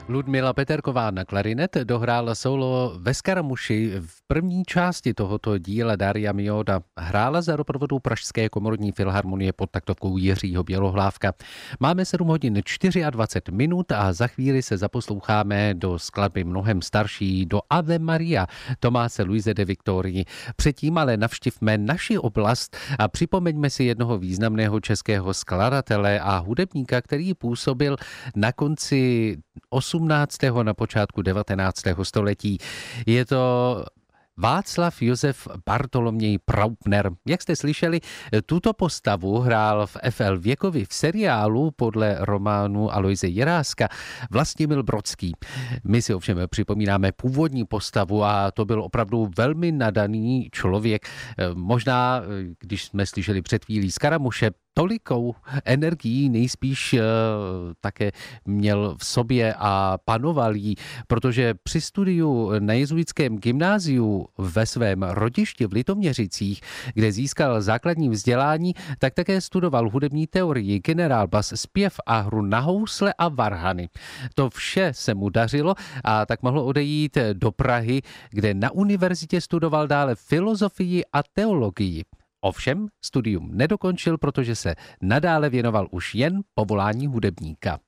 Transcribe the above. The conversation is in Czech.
Ludmila Peterková na klarinet dohrála solo ve Skaramuši. V první části tohoto díla Daria Mioda hrála za doprovodu Pražské komorní filharmonie pod taktovkou Jiřího Bělohlávka. Máme 7 hodin 24 minut a za chvíli se zaposloucháme do skladby mnohem starší, do Ave Maria Tomáse Luise de Victorii. Předtím ale navštivme naši oblast a připomeňme si jednoho významného českého skladatele a hudebníka, který působil na konci 18. na počátku 19. století. Je to Václav Josef Bartoloměj Praupner. Jak jste slyšeli, tuto postavu hrál v FL Věkovi v seriálu podle románu Aloise Jiráska Vlastimil Brodský. My si ovšem připomínáme původní postavu a to byl opravdu velmi nadaný člověk. Možná, když jsme slyšeli před chvílí Skaramuše, tolikou energií nejspíš také měl v sobě a panoval jí, protože při studiu na jezuitském gymnáziu ve svém rodišti v Litoměřicích, kde získal základní vzdělání, tak také studoval hudební teorii, generálbas, zpěv a hru na housle a varhany. To vše se mu dařilo a tak mohlo odejít do Prahy, kde na univerzitě studoval dále filozofii a teologii. Ovšem studium nedokončil, protože se nadále věnoval už jen povolání hudebníka.